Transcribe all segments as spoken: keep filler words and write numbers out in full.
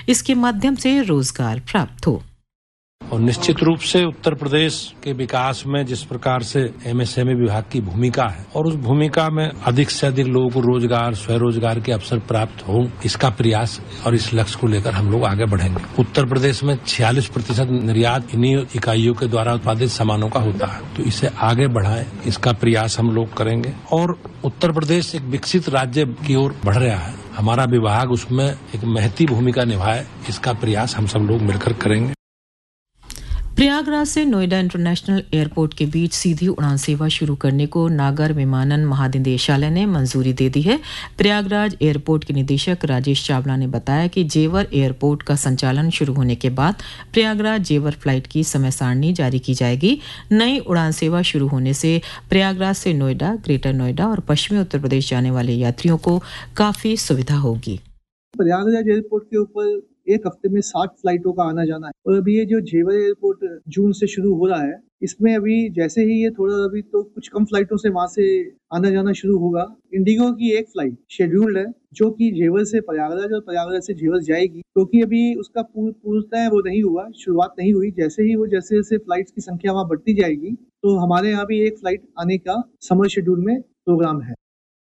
इसके माध्यम से रोजगार प्राप्त हो। और निश्चित रूप से उत्तर प्रदेश के विकास में जिस प्रकार से एमएसएमई विभाग की भूमिका है और उस भूमिका में अधिक से अधिक लोगों को रोजगार स्वरोजगार के अवसर प्राप्त हो, इसका प्रयास और इस लक्ष्य को लेकर हम लोग आगे बढ़ेंगे। उत्तर प्रदेश में छियालीस प्रतिशत निर्यात इन्हीं इकाइयों के द्वारा उत्पादित सामानों का होता है, तो इसे आगे बढ़ाएं, इसका प्रयास हम लोग करेंगे। और उत्तर प्रदेश एक विकसित राज्य की ओर बढ़ रहा है, हमारा विभाग उसमें एक महती भूमिका निभाए, इसका प्रयास हम सब लोग मिलकर करेंगे। प्रयागराज से नोएडा इंटरनेशनल एयरपोर्ट के बीच सीधी उड़ान सेवा शुरू करने को नागर विमानन महानिदेशालय ने मंजूरी दे दी है। प्रयागराज एयरपोर्ट के निदेशक राजेश चावला ने बताया कि जेवर एयरपोर्ट का संचालन शुरू होने के बाद प्रयागराज जेवर फ्लाइट की समय सारणी जारी की जाएगी। नई उड़ान सेवा शुरू होने से प्रयागराज से नोएडा, ग्रेटर नोएडा और पश्चिमी उत्तर प्रदेश जाने वाले यात्रियों को काफी सुविधा होगी। प्रयागराज एयरपोर्ट के ऊपर एक हफ्ते में साठ फ्लाइटों का आना जाना है और अभी ये जो जेवर एयरपोर्ट जून से शुरू हो रहा है, इसमें अभी जैसे ही ये थोड़ा अभी तो कुछ कम फ्लाइटों से वहां से आना जाना शुरू होगा। इंडिगो की एक फ्लाइट शेड्यूल्ड है जो कि जेवर से प्रयागराज और प्रयागराज से जेवर जाएगी, क्योंकि तो अभी उसका पूर्णतः वो नहीं हुआ, शुरुआत नहीं हुई। जैसे ही वो जैसे जैसे फ्लाइट्स की संख्या वहां बढ़ती जाएगी तो हमारे यहाँ भी एक फ्लाइट आने का समर शेड्यूल में प्रोग्राम है।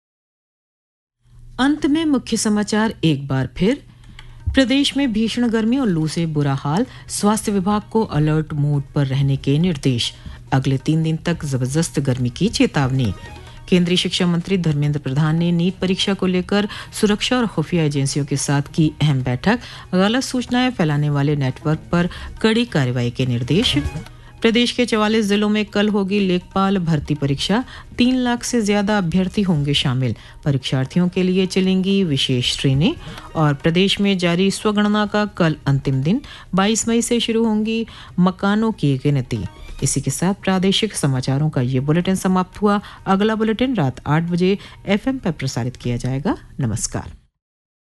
अंत में मुख्य समाचार एक बार फिर। प्रदेश में भीषण गर्मी और लू से बुरा हाल, स्वास्थ्य विभाग को अलर्ट मोड पर रहने के निर्देश। अगले तीन दिन तक जबरदस्त गर्मी की चेतावनी। केंद्रीय शिक्षा मंत्री धर्मेंद्र प्रधान ने नीट परीक्षा को लेकर सुरक्षा और खुफिया एजेंसियों के साथ की अहम बैठक। गलत सूचनाएं फैलाने वाले नेटवर्क पर कड़ी कार्रवाई के निर्देश। प्रदेश के चवालीस जिलों में कल होगी लेखपाल भर्ती परीक्षा, तीन लाख से ज्यादा अभ्यर्थी होंगे शामिल। परीक्षार्थियों के लिए चलेंगी विशेष ट्रेनें। और प्रदेश में जारी स्वगणना का कल अंतिम दिन, बाईस मई से शुरू होंगी मकानों की गिनती। इसी के साथ प्रादेशिक समाचारों का ये बुलेटिन समाप्त हुआ। अगला बुलेटिन रात आठ बजे एफएम पर प्रसारित किया जाएगा। नमस्कार।